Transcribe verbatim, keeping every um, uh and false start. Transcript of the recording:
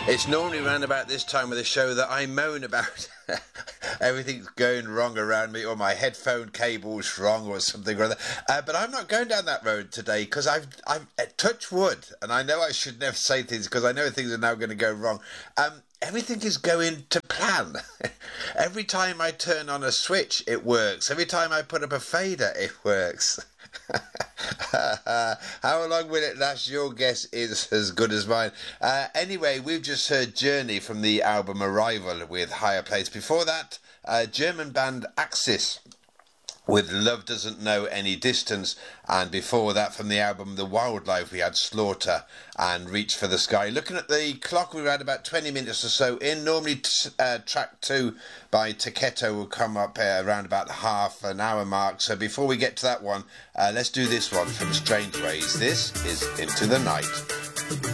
It's normally around about this time of the show that I moan about everything's going wrong around me, or my headphone cable's wrong, or something or other. Uh, but I'm not going down that road today, because I've I've uh, touched wood, and I know I should never say things because I know things are now going to go wrong. Um, everything is going to plan. Every time I turn on a switch, it works. Every time I put up a fader, it works. How long will it last? Your guess is as good as mine. Uh, anyway, we've just heard Journey from the album Arrival with Higher Place. Before that, uh, German band Axis with Love Doesn't Know Any Distance, and before that, from the album The Wildlife, we had Slaughter and Reach for the Sky. Looking at the clock, we've had about twenty minutes or so in. Normally t- uh, track two by Taketo will come up uh, around about the half an hour mark, so before we get to that one, uh, let's do this one from Strange Ways. This is Into the Night.